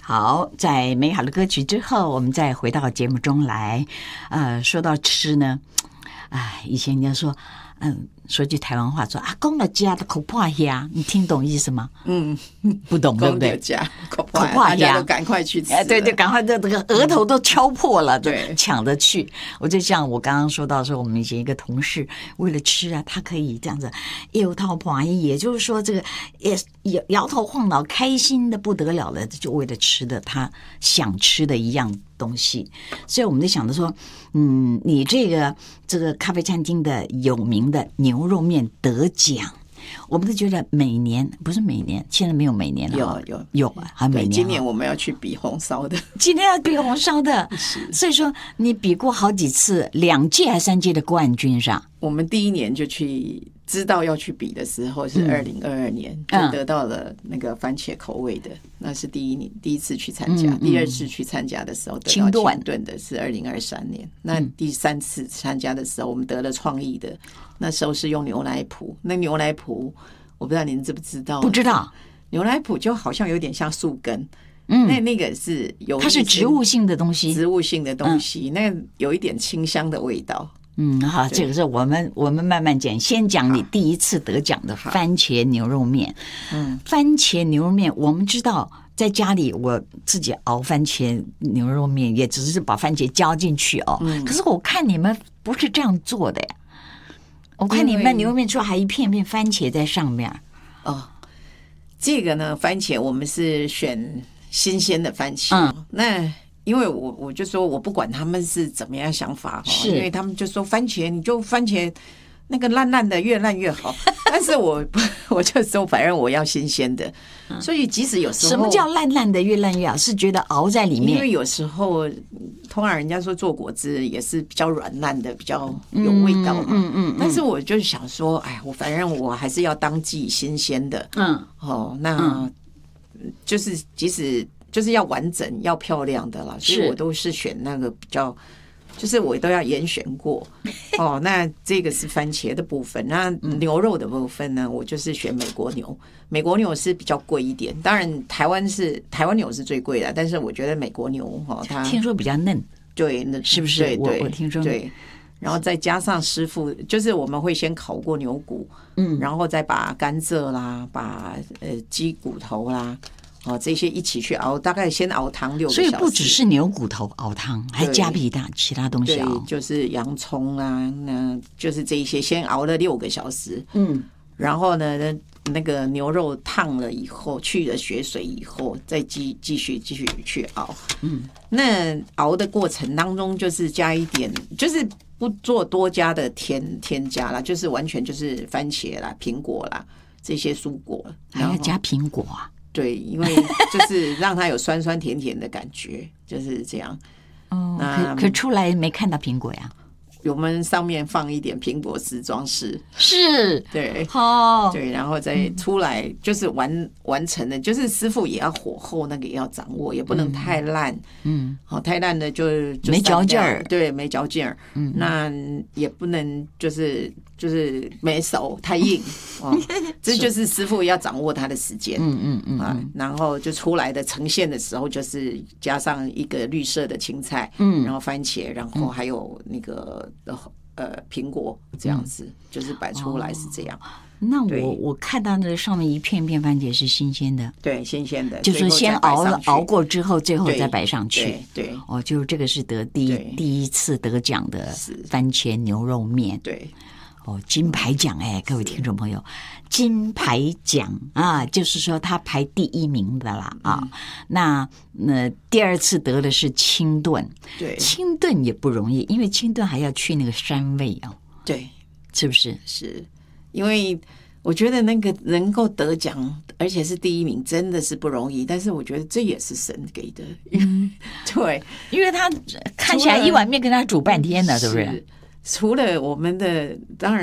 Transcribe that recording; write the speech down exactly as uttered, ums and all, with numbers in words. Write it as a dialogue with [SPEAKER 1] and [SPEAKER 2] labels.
[SPEAKER 1] 好，在美好的歌曲之后，我们再回到节目中来。呃，说到吃呢，哎，以前人家说，嗯，说句台湾话说啊，公了家的口破虾，你听懂意思吗？嗯，不懂对不对？
[SPEAKER 2] 口破虾，大家都赶快去吃。
[SPEAKER 1] 哎，对对，赶快这这个额头都敲破了，
[SPEAKER 2] 对，
[SPEAKER 1] 抢着去。我就像我刚刚说到说，我们以前一个同事为了吃啊，他可以这样子摇头晃脑，也就是说这个也摇摇头晃脑，开心的不得了了，就为了吃的他想吃的一样东西。所以我们就想着说，嗯，你这个这个咖啡餐厅的有名的牛肉面得奖。我们都觉得每年不是每年，现在没有每年了，
[SPEAKER 2] 有有
[SPEAKER 1] 有啊，还每年。
[SPEAKER 2] 今年我们要去比红烧的，
[SPEAKER 1] 今天要比红烧的，所以说你比过好几次，两届还三届的冠军上。
[SPEAKER 2] 我们第一年就去知道要去比的时候是二零二二年，嗯、就得到了那个番茄口味的，那是第一年第一次去参加，嗯嗯、第二次去参加的时候得到清炖的是二零二三年，那第三次参加的时候我们得了创意的，那时候是用牛奶脯，那牛奶脯我不知道您知不知道？
[SPEAKER 1] 不知道，
[SPEAKER 2] 牛奶脯就好像有点像树根。嗯，那那个是有
[SPEAKER 1] 它是植物性的东西，
[SPEAKER 2] 植物性的东西，嗯、那有一点清香的味道。
[SPEAKER 1] 嗯，好，这个是我们我们慢慢讲，先讲你第一次得奖的番茄牛肉面。嗯，番茄牛肉面，我们知道在家里我自己熬番茄牛肉面，也只是把番茄加进去哦。嗯，可是我看你们不是这样做的呀。我看你们牛肉面出来还一片片番茄在上面。
[SPEAKER 2] 哦，这个呢，番茄我们是选新鲜的番茄。嗯，那。因为我我就说我不管他们是怎么样想法，是因为他们就说番茄你就番茄那个烂烂的越烂越好，但是我我就说反正我要新鲜的，所以即使有时候
[SPEAKER 1] 什么叫烂烂的越烂越好，是觉得熬在里面，
[SPEAKER 2] 因为有时候通常人家说做果汁也是比较软烂的，比较有味道嘛，嗯 嗯, 嗯, 嗯，但是我就想说，哎，我反正我还是要当季新鲜的，嗯，哦，那就是即使。就是要完整要漂亮的啦，所以我都是选那个比较，就是我都要严选过哦。那这个是番茄的部分，那牛肉的部分呢，我就是选美国牛。美国牛是比较贵一点，当然台湾是台湾牛是最贵的，但是我觉得美国牛哈，它
[SPEAKER 1] 听说比较嫩，
[SPEAKER 2] 对，那
[SPEAKER 1] 是不是？
[SPEAKER 2] 对对，
[SPEAKER 1] 我我听说
[SPEAKER 2] 对。然后再加上师傅，就是我们会先烤过牛骨，嗯，然后再把甘蔗啦，把呃鸡骨头啦。哦，这些一起去熬，大概先熬汤六个小时。
[SPEAKER 1] 所以不只是牛骨头熬汤，还加皮蛋其他东西熬。
[SPEAKER 2] 对，就是洋葱啊，那就是这一些先熬了六个小时。嗯，然后呢，那个牛肉烫了以后，去了血水以后，再继继续继续去熬。嗯，那熬的过程当中，就是加一点，就是不做多加的添添加啦，就是完全就是番茄啦、苹果啦这些蔬果，
[SPEAKER 1] 还要加苹果啊。
[SPEAKER 2] 对，因为就是让它有酸酸甜甜的感觉，就是这样。
[SPEAKER 1] 哦，可可出来没看到苹果呀？
[SPEAKER 2] 我们上面放一点苹果丝装饰，
[SPEAKER 1] 是，
[SPEAKER 2] 对，
[SPEAKER 1] 哦，
[SPEAKER 2] 对，然后再出来就是完完成的，就是师傅也要火候那个也要掌握，也不能太烂，嗯，好，太烂的就就
[SPEAKER 1] 没嚼劲儿，
[SPEAKER 2] 对，没嚼劲儿，嗯，那也不能就是就是没熟太硬，哦，这就是师傅要掌握他的时间，嗯嗯嗯啊，然后就出来的呈现的时候，就是加上一个绿色的青菜，嗯，然后番茄，然后还有那个。呃，苹果这样子，嗯、就是摆出来是这样。哦、
[SPEAKER 1] 那我我看到那上面一片片番茄是新鲜的，
[SPEAKER 2] 对，新鲜的，
[SPEAKER 1] 就是先熬了熬过之后，最后再摆上去。
[SPEAKER 2] 对，对对
[SPEAKER 1] 哦，就是这个是得第一第一次得奖的番茄牛肉面。
[SPEAKER 2] 对。
[SPEAKER 1] 哦，金牌奖哎，各位听众朋友，金牌奖啊，就是说他排第一名的啦啊。嗯、那那第二次得的是清炖，
[SPEAKER 2] 对，
[SPEAKER 1] 清炖也不容易，因为清炖还要去那个膻味哦。
[SPEAKER 2] 对，
[SPEAKER 1] 是不是？
[SPEAKER 2] 是因为我觉得那个能够得奖，而且是第一名，真的是不容易。但是我觉得这也是神给的，嗯、对，
[SPEAKER 1] 因为他看起来一碗面跟他煮半天呢，是不是？
[SPEAKER 2] 除了我们的，当然。